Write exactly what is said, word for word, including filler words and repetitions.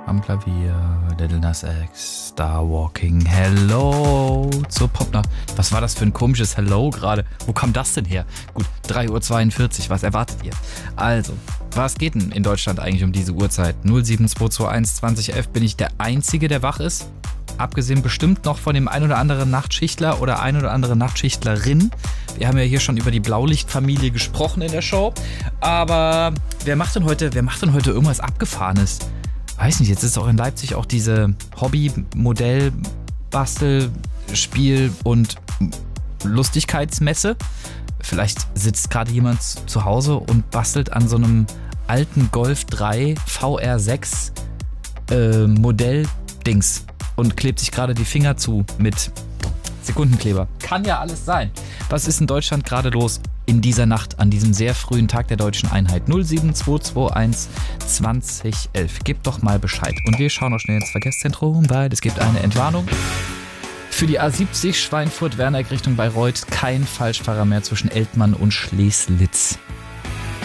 am Klavier, Lil Nas X, Star Walking, Hello zur Popnacht. Was war das für ein komisches Hello gerade? Wo kam das denn her? Gut, drei Uhr zweiundvierzig, was erwartet ihr? Also, was geht denn in Deutschland eigentlich um diese Uhrzeit? null sieben zwei zwei eins zwanzig elf, bin ich der Einzige, der wach ist? Abgesehen bestimmt noch von dem ein oder anderen Nachtschichtler oder ein oder andere Nachtschichtlerin. Wir haben ja hier schon über die Blaulichtfamilie gesprochen in der Show. Aber wer macht denn heute, wer macht denn heute irgendwas Abgefahrenes? Weiß nicht, jetzt ist auch in Leipzig auch diese Hobby-Modell, Bastel, Spiel und Lustigkeitsmesse. Vielleicht sitzt gerade jemand zu Hause und bastelt an so einem alten Golf drei V R sechs äh, Modell-Dings und klebt sich gerade die Finger zu mit Sekundenkleber. Kann ja alles sein. Was ist in Deutschland gerade los in dieser Nacht, an diesem sehr frühen Tag der deutschen Einheit? null sieben zwei zwei eins zwanzig elf. Gebt doch mal Bescheid. Und wir schauen noch schnell ins Verkehrszentrum, weil es gibt eine Entwarnung. Für die A siebzig Schweinfurt-Werneck Richtung Bayreuth kein Falschfahrer mehr zwischen Eltmann und Schleslitz.